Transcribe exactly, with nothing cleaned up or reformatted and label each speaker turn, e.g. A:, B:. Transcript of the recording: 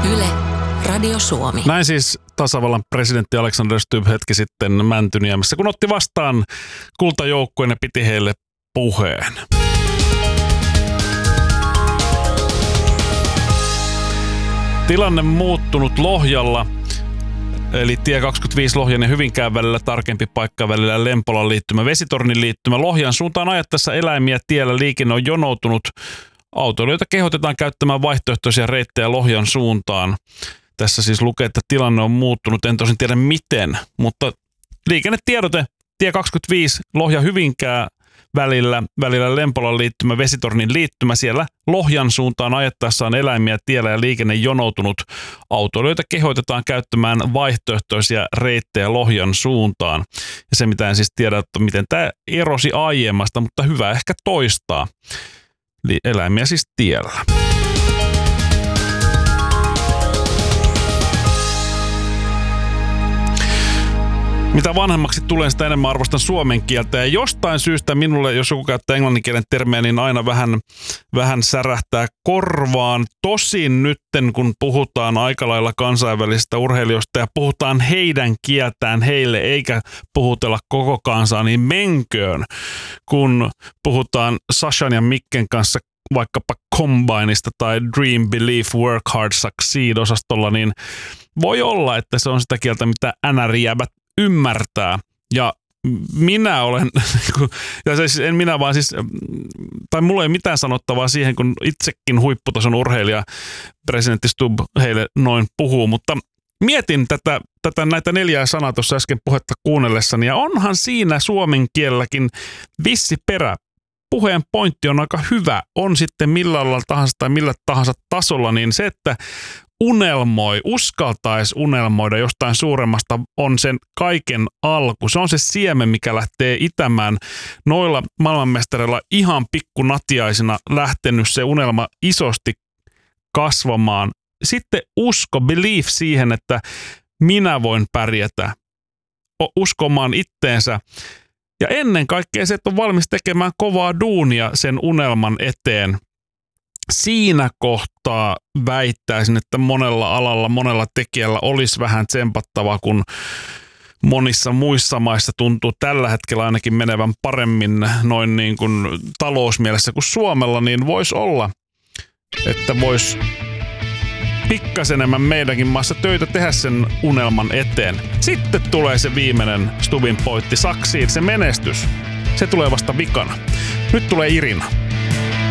A: Yle, Radio Suomi.
B: Näin siis tasavallan presidentti Alexander Stubb hetki sitten Mäntyniemessä, kun otti vastaan kultajoukkueen ja piti heille puheen. Tilanne muuttunut Lohjalla, eli tie kaksikymmentäviisi Lohjan ja Hyvinkään välillä, tarkempi paikka välillä Lempolan liittymä, Vesitornin liittymä. Lohjan suuntaan ajattaessa eläimiä tiellä liikenne on jonoutunut. Autoilijoita kehotetaan käyttämään vaihtoehtoisia reittejä Lohjan suuntaan. Tässä siis lukee, että tilanne on muuttunut, en tosin tiedä miten, mutta liikennetiedote, tie kaksikymmentäviisi Lohja Hyvinkää välillä, välillä Lempolan liittymä, Vesitornin liittymä, siellä Lohjan suuntaan ajettaessaan eläimiä tiellä ja liikenne jonoutunut. Autoilijoita kehotetaan käyttämään vaihtoehtoisia reittejä Lohjan suuntaan. Ja se mitä en siis tiedä, että miten tämä erosi aiemmasta, mutta hyvä ehkä toistaa. Eli eläimiä siis tiellä. Mitä vanhemmaksi tulen, sitä enemmän arvostan suomen kieltä. Ja jostain syystä minulle, jos joku käyttää englanninkielen termejä, niin aina vähän, vähän särähtää korvaan. Tosin nytten, kun puhutaan aika lailla kansainvälisistä urheilijoista ja puhutaan heidän kieltään heille, eikä puhutella koko kansaa, niin menköön. Kun puhutaan Sashan ja Mikken kanssa vaikkapa Combineista tai Dream, Believe, Work Hard, Succeed-osastolla, niin voi olla, että se on sitä kieltä, mitä N R-jäbät ymmärtää. Ja minä olen, ja siis en minä vaan siis, tai mulla ei mitään sanottavaa siihen, kun itsekin huipputason urheilija presidentti Stubb heille noin puhuu, mutta mietin tätä, tätä näitä neljää sanaa tuossa äsken puhetta kuunnellessani, ja onhan siinä suomen kielelläkin vissi perä. Puheen pointti on aika hyvä, on sitten millä lailla tahansa tai millä tahansa tasolla, niin se, että unelmoi, uskaltaisi unelmoida jostain suuremmasta, on sen kaiken alku. Se on se siemen, mikä lähtee itämään. Noilla maailmanmestareilla ihan pikkunatiaisina lähtenyt se unelma isosti kasvamaan. Sitten usko, believe siihen, että minä voin pärjätä, uskomaan itteensä. Ja ennen kaikkea se, että on valmis tekemään kovaa duunia sen unelman eteen. Siinä kohtaa väittäisin, että monella alalla, monella tekijällä olisi vähän tsempattavaa, kun monissa muissa maissa tuntuu tällä hetkellä ainakin menevän paremmin noin niin kuin talousmielessä kuin Suomella, niin voisi olla, että voisi pikkasen enemmän meidänkin maassa töitä tehdä sen unelman eteen. Sitten tulee se viimeinen Stubbin pointti, Succeed, se menestys. Se tulee vasta vikana. Nyt tulee Irina.